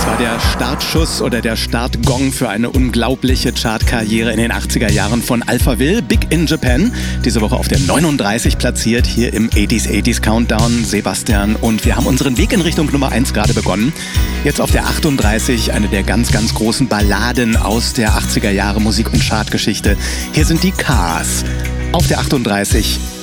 war der Startschuss oder der Startgong für eine unglaubliche Chartkarriere in den 80er Jahren von Alphaville, Big in Japan. Diese Woche auf der 39 platziert, hier im 80s Countdown, Sebastian. Und wir haben unseren Weg in Richtung Nummer 1 gerade begonnen. Jetzt auf der 38, eine der ganz, ganz großen Balladen aus der 80er Jahre Musik- und Chartgeschichte. Hier sind die Cars. Auf der 38